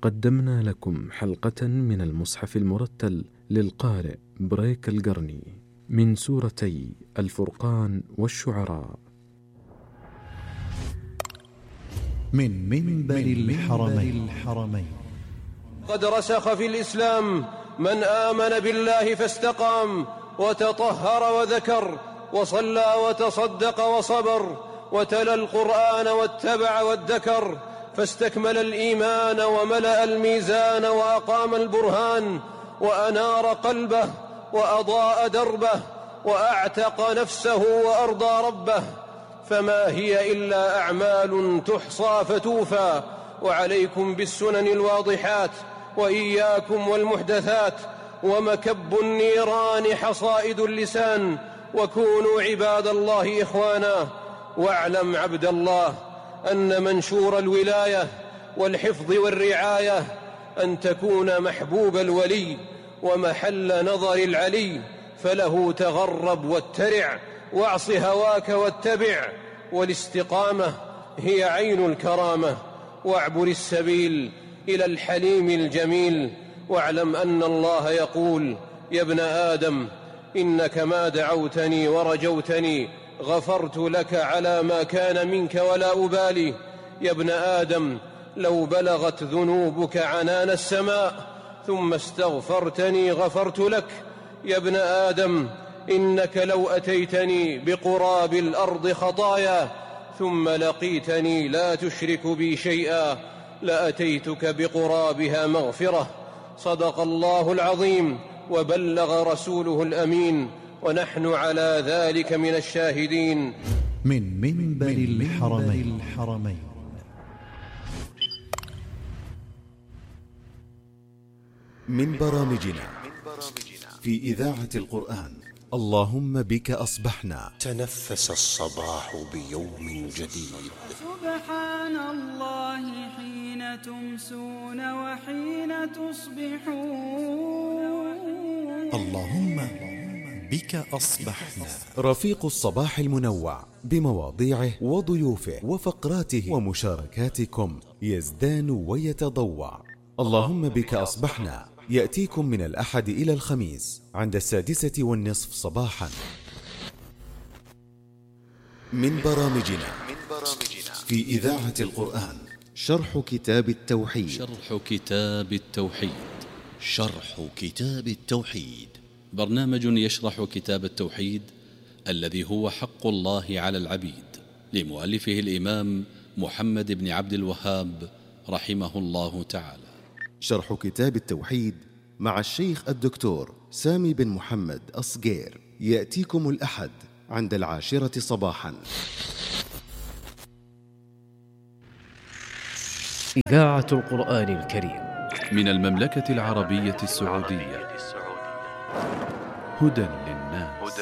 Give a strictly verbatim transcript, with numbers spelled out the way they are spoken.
قدمنا لكم حلقة من المصحف المرتل للقارئ بريك القرني من سورتي الفرقان والشعراء، من منبر الحرمين. الحرمين قد رسخ في الإسلام من آمن بالله فاستقام وتطهر وذكر وصلى وتصدق وصبر وتلا القرآن واتبع وادكر، فاستكمل الإيمان وملأ الميزان وأقام البرهان وأنار قلبه وأضاء دربه وأعتق نفسه وأرضى ربه. فما هي إلا أعمال تحصى فتوفى، وعليكم بالسنن الواضحات وإياكم والمحدثات، ومكب النيران حصائد اللسان، وكونوا عباد الله إخوانا. واعلم عبد الله أن منشور الولاية والحفظ والرعاية أن تكون محبوب الولي ومحل نظر العلي، فله تغرب واترع واعص هواك واتبع، والاستقامة هي عين الكرامة، واعبر السبيل إلى الحليم الجميل. واعلم أن الله يقول: يا ابن آدم إنك ما دعوتني ورجوتني غفرت لك على ما كان منك ولا أبالي. يا ابن آدم لو بلغت ذنوبك عنان السماء ثم استغفرتني غفرت لك. يا ابن آدم إنك لو أتيتني بقراب الأرض خطايا ثم لقيتني لا تشرك بي شيئا لأتيتك بقرابها مغفرة. صدق الله العظيم وبلغ رسوله الأمين، ونحن على ذلك من الشاهدين. من منبر الحرمين. الحرمين من برامجنا في إذاعة القرآن اللهم بك أصبحنا. تنفس الصباح بيوم جديد. سبحان الله حين تمسون وحين تصبحون. اللهم بك أصبحنا. رفيق الصباح المنوع بمواضيعه وضيوفه وفقراته ومشاركاتكم يزدان ويتضوع. اللهم بك أصبحنا يأتيكم من الأحد إلى الخميس عند السادسة والنصف صباحا. من برامجنا في إذاعة القرآن شرح كتاب التوحيد. شرح كتاب التوحيد شرح كتاب التوحيد برنامج يشرح كتاب التوحيد الذي هو حق الله على العبيد، لمؤلفه الإمام محمد بن عبد الوهاب رحمه الله تعالى. شرح كتاب التوحيد مع الشيخ الدكتور سامي بن محمد أصغير يأتيكم الأحد عند العاشرة صباحا. إذاعة القرآن الكريم من المملكة العربية السعودية، هدى للناس.